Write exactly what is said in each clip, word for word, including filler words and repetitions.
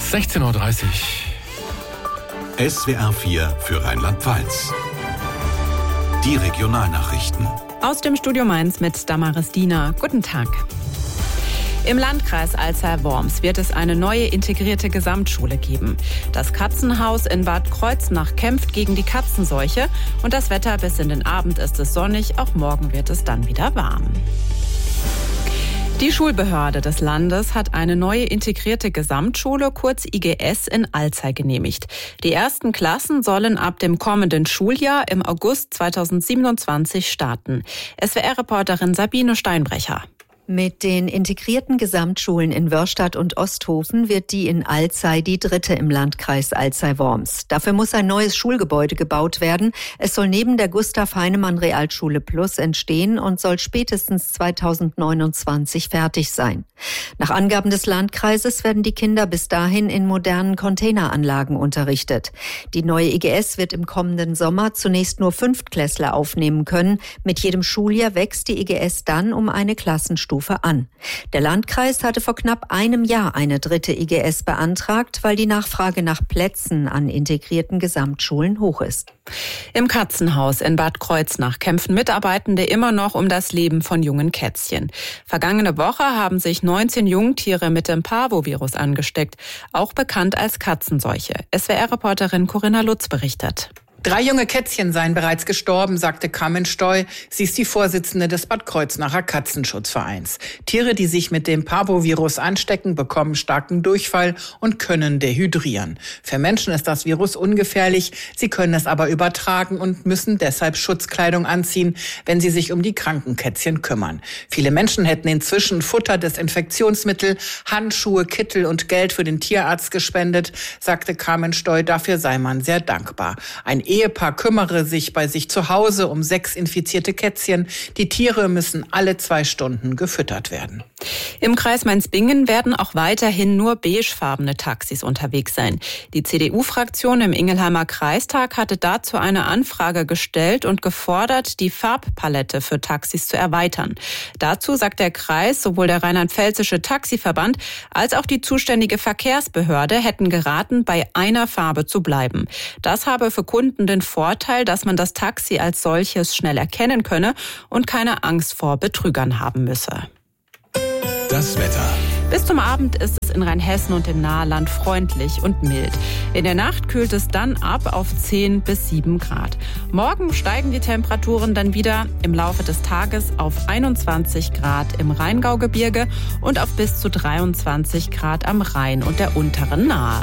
sechzehn Uhr dreißig. S W R vier für Rheinland-Pfalz. Die Regionalnachrichten. Aus dem Studio Mainz mit Damaris Diener. Guten Tag. Im Landkreis Alzey-Worms wird es eine neue integrierte Gesamtschule geben. Das Katzenhaus in Bad Kreuznach kämpft gegen die Katzenseuche und das Wetter bis in den Abend ist es sonnig, auch morgen wird es dann wieder warm. Die Schulbehörde des Landes hat eine neue integrierte Gesamtschule, kurz I G S, in Alzey genehmigt. Die ersten Klassen sollen ab dem kommenden Schuljahr im August zweitausendsiebenundzwanzig starten. S W R-Reporterin Sabine Steinbrecher. Mit den integrierten Gesamtschulen in Wörrstadt und Osthofen wird die in Alzey die dritte im Landkreis Alzey-Worms. Dafür muss ein neues Schulgebäude gebaut werden. Es soll neben der Gustav-Heinemann-Realschule Plus entstehen und soll spätestens zweitausendneunundzwanzig fertig sein. Nach Angaben des Landkreises werden die Kinder bis dahin in modernen Containeranlagen unterrichtet. Die neue I G S wird im kommenden Sommer zunächst nur Fünftklässler aufnehmen können. Mit jedem Schuljahr wächst die I G S dann um eine Klassenstufe an. Der Landkreis hatte vor knapp einem Jahr eine dritte I G S beantragt, weil die Nachfrage nach Plätzen an integrierten Gesamtschulen hoch ist. Im Katzenhaus in Bad Kreuznach kämpfen Mitarbeitende immer noch um das Leben von jungen Kätzchen. Vergangene Woche haben sich neunzehn Jungtiere mit dem Parvovirus angesteckt, auch bekannt als Katzenseuche. S W R-Reporterin Corinna Lutz berichtet. Drei junge Kätzchen seien bereits gestorben, sagte Carmen Stoy. Sie ist die Vorsitzende des Bad Kreuznacher Katzenschutzvereins. Tiere, die sich mit dem Parvovirus anstecken, bekommen starken Durchfall und können dehydrieren. Für Menschen ist das Virus ungefährlich. Sie können es aber übertragen und müssen deshalb Schutzkleidung anziehen, wenn sie sich um die kranken Kätzchen kümmern. Viele Menschen hätten inzwischen Futter, Desinfektionsmittel, Handschuhe, Kittel und Geld für den Tierarzt gespendet, sagte Carmen Stoy. Dafür sei man sehr dankbar. Ein Ehepaar kümmere sich bei sich zu Hause um sechs infizierte Kätzchen. Die Tiere müssen alle zwei Stunden gefüttert werden. Im Kreis Mainz-Bingen werden auch weiterhin nur beigefarbene Taxis unterwegs sein. Die C D U-Fraktion im Ingelheimer Kreistag hatte dazu eine Anfrage gestellt und gefordert, die Farbpalette für Taxis zu erweitern. Dazu sagt der Kreis, sowohl der Rheinland-Pfälzische Taxiverband als auch die zuständige Verkehrsbehörde hätten geraten, bei einer Farbe zu bleiben. Das habe für Kunden den Vorteil, dass man das Taxi als solches schnell erkennen könne und keine Angst vor Betrügern haben müsse. Das Wetter. Bis zum Abend ist es in Rheinhessen und im Naheland freundlich und mild. In der Nacht kühlt es dann ab auf zehn bis sieben Grad. Morgen steigen die Temperaturen dann wieder im Laufe des Tages auf einundzwanzig Grad im Rheingaugebirge und auf bis zu dreiundzwanzig Grad am Rhein und der unteren Nahe.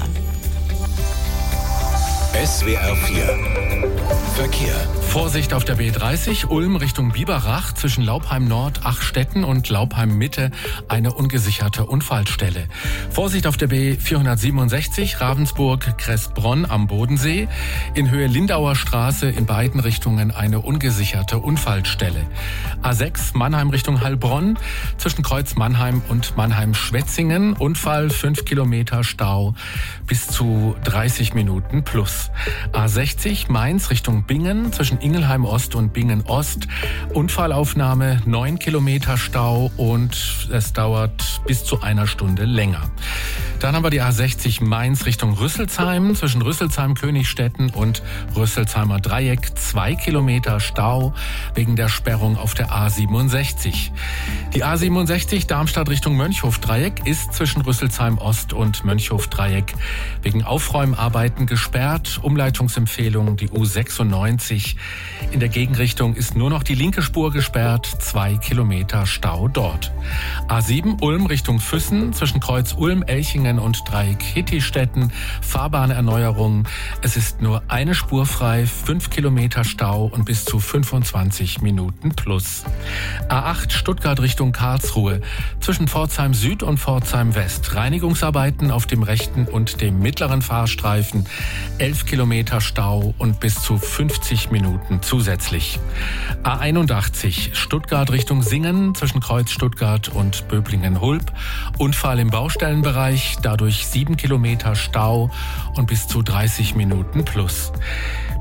S W R vier Verkehr. Vorsicht auf der B dreißig, Ulm Richtung Biberach, zwischen Laubheim Nord, Achstetten und Laubheim Mitte eine ungesicherte Unfallstelle. Vorsicht auf der B vierhundertsiebenundsechzig, Ravensburg, Kressbronn am Bodensee, in Höhe Lindauer Straße in beiden Richtungen eine ungesicherte Unfallstelle. A sechs, Mannheim Richtung Heilbronn, zwischen Kreuz Mannheim und Mannheim-Schwetzingen, Unfall, fünf Kilometer Stau, bis zu dreißig Minuten plus. A sechzig, Mainz Richtung Bingen, zwischen Ingelheim Ost und Bingen Ost, Unfallaufnahme, neun Kilometer Stau und es dauert bis zu einer Stunde länger. Dann haben wir die A sechzig Mainz Richtung Rüsselsheim, zwischen Rüsselsheim, Königstetten und Rüsselsheimer Dreieck, zwei Kilometer Stau wegen der Sperrung auf der A siebenundsechzig. Die A siebenundsechzig Darmstadt Richtung Mönchhof Dreieck ist zwischen Rüsselsheim Ost und Mönchhof Dreieck wegen Aufräumarbeiten gesperrt. Umleitungsempfehlung die U sechsundneunzig. In der Gegenrichtung ist nur noch die linke Spur gesperrt, zwei Kilometer Stau dort. A sieben Ulm Richtung Füssen, zwischen Kreuz Ulm, Elchingen und Dreieck Hittistetten, Fahrbahnerneuerung. Es ist nur eine Spur frei, fünf Kilometer Stau und bis zu fünfundzwanzig Minuten plus. A acht Stuttgart Richtung Karlsruhe, zwischen Pforzheim Süd und Pforzheim West. Reinigungsarbeiten auf dem rechten und dem mittleren Fahrstreifen, elf Kilometer Stau und bis zu fünfzig Minuten zusätzlich. A einundachtzig Stuttgart Richtung Singen, zwischen Kreuz Stuttgart und Böblingen-Hulb. Unfall im Baustellenbereich, dadurch sieben Kilometer Stau und bis zu dreißig Minuten plus.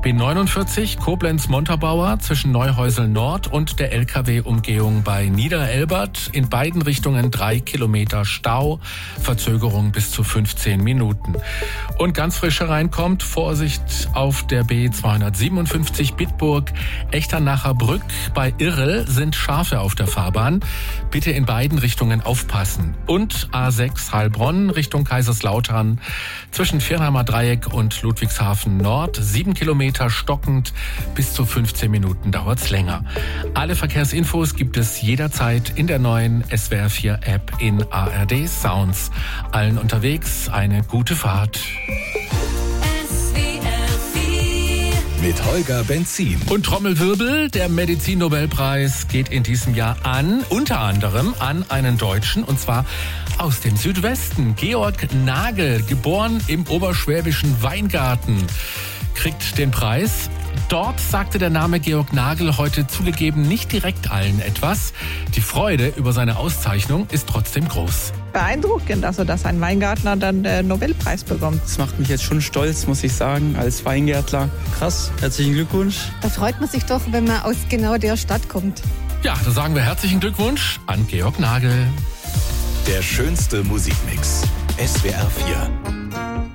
B neunundvierzig Koblenz-Montabaur zwischen Neuhäusel Nord und der L K W-Umgehung bei Niederelbert. In beiden Richtungen drei Kilometer Stau, Verzögerung bis zu fünfzehn Minuten. Und ganz frisch hereinkommt, Vorsicht auf der B zweihundertsiebenundfünfzig Bitburg, Echternacher Brück. Bei Irrel sind Schafe auf der Fahrbahn. Bitte in beiden Richtungen aufpassen. Und A sechs Heilbronn Richtung Kaiserslautern zwischen Viernheimer Dreieck und Ludwigshafen Nord. Sieben Kilometer stockend, bis zu fünfzehn Minuten dauert's länger. Alle Verkehrsinfos gibt es jederzeit in der neuen S W R vier App in A R D Sounds. Allen unterwegs eine gute Fahrt. Mit Holger Benzin. Und Trommelwirbel, der Medizinnobelpreis geht in diesem Jahr an, unter anderem an einen Deutschen, und zwar aus dem Südwesten. Georg Nagel, geboren im oberschwäbischen Weingarten, kriegt den Preis. Dort sagte der Name Georg Nagel heute zugegeben nicht direkt allen etwas. Die Freude über seine Auszeichnung ist trotzdem groß. Beeindruckend, also dass ein Weingartner dann den Nobelpreis bekommt. Das macht mich jetzt schon stolz, muss ich sagen, als Weingärtler. Krass, herzlichen Glückwunsch. Da freut man sich doch, wenn man aus genau der Stadt kommt. Ja, da sagen wir herzlichen Glückwunsch an Georg Nagel. Der schönste Musikmix. S W R vier.